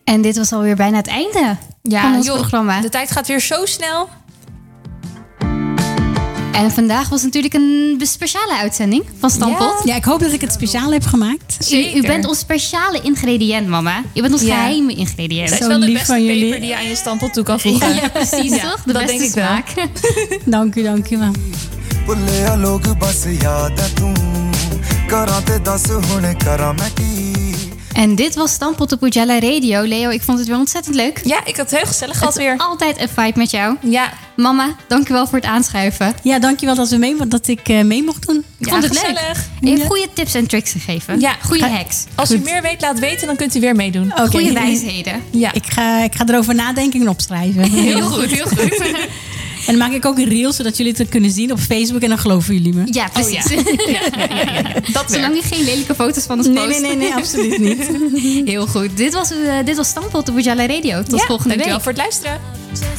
En dit was alweer bijna het einde van ons programma. De tijd gaat weer zo snel. En vandaag was natuurlijk een speciale uitzending van Stamppot. Ja, ik hoop dat ik het speciaal heb gemaakt. U bent ons speciale ingrediënt, mama. U bent ons geheime ingrediënt. Dat is Zo wel de lief beste van jullie. peper die je aan je stamppot toe kan voegen. Ja, precies, toch? De dat beste denk ik wel. smaak. Dank u, man. En dit was Stamppot op Ujala Radio. Leo, ik vond het weer ontzettend leuk. Ja, ik had het heel gezellig gehad Het is weer. altijd een vibe met jou. Ja, Mama, dankjewel voor het aanschuiven. Ja, dankjewel dat ik mee mocht doen. Ik vond het gezellig. leuk. Je hebt goede tips en tricks gegeven. Ja, Goede hacks. Als u meer weet, laat weten, dan kunt u weer meedoen. Oké. Goede wijsheden. Ja, Ik ga erover nadenken en opschrijven. Heel goed, heel goed. En dan maak ik ook een reel, zodat jullie het kunnen zien op Facebook. En dan geloven jullie me. Ja, precies. dat Zolang je geen lelijke foto's van ons post. Nee, absoluut niet. Heel goed. Dit was Stamppot op Ujala Radio. Tot volgende week. dankjewel voor het luisteren.